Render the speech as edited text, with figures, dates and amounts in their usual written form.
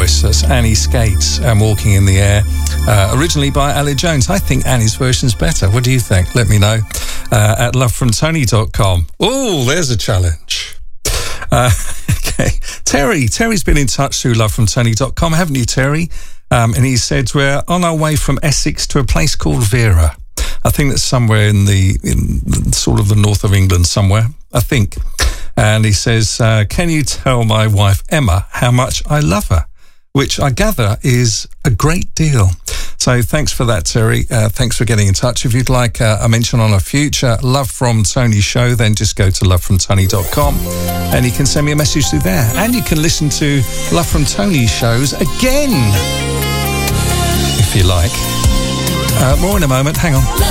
voice. That's Annie Skates and Walking in the Air, originally by Ali Jones. I think Annie's version's better. What do you think? Let me know at lovefromtony.com. Oh, there's a challenge. Okay. Terry's been in touch through lovefromtony.com, haven't you, Terry? And he said, we're on our way from Essex to a place called Vera. I think that's somewhere in sort of the north of England somewhere, I think. And he says, can you tell my wife, Emma, how much I love her? Which I gather is a great deal. So thanks for that, Terry. Thanks for getting in touch. If you'd like a mention on a future Love From Tony show, then just go to lovefromtony.com and you can send me a message through there. And you can listen to Love From Tony shows again, if you like. More in a moment. Hang on.